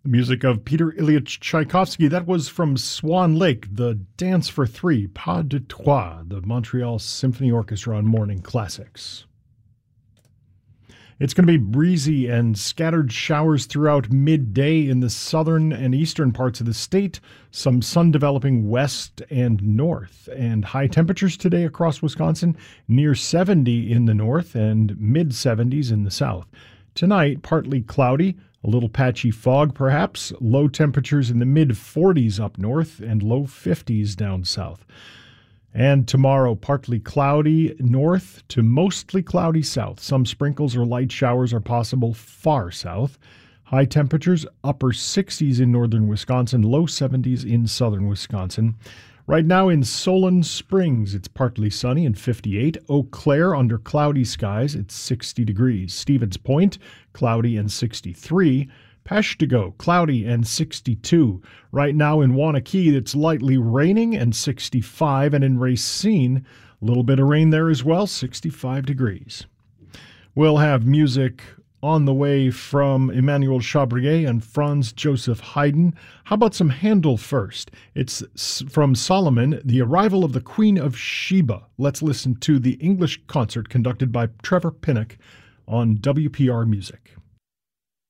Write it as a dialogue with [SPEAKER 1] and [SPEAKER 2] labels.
[SPEAKER 1] Music of Peter Ilyich Tchaikovsky. That was from Swan Lake, the Dance for Three, Pas de Trois, the Montreal Symphony Orchestra on Morning Classics. It's going to be breezy and scattered showers throughout midday in the southern and eastern parts of the state. Some sun developing west and north. And high temperatures today across Wisconsin, near 70 in the north and mid-70s in the south. Tonight, partly cloudy, a little patchy fog perhaps, low temperatures in the mid-40s up north and low 50s down south. And tomorrow, partly cloudy north to mostly cloudy south. Some sprinkles or light showers are possible far south. High temperatures, upper 60s in northern Wisconsin, low 70s in southern Wisconsin. Right now in Solon Springs, it's partly sunny and 58. Eau Claire, under cloudy skies, it's 60 degrees. Stevens Point, cloudy and 63. Peshtigo, cloudy and 62. Right now in Waunakee, it's lightly raining and 65. And in Racine, a little bit of rain there as well, 65 degrees. We'll have music on the way from Emmanuel Chabrier and Franz Joseph Haydn. How about some Handel first? It's from Solomon, The Arrival of the Queen of Sheba. Let's listen to the English concert conducted by Trevor Pinnock on WPR Music.